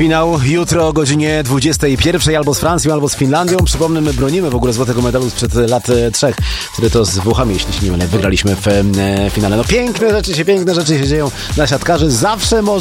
Finał jutro o godzinie 21 albo z Francją, albo z Finlandią. Przypomnę, my bronimy w ogóle złotego medalu sprzed lat 3, który to z Włochami, jeśli się nie mylę, wygraliśmy w finale. No piękne rzeczy się dzieją dla siatkarzy. Zawsze można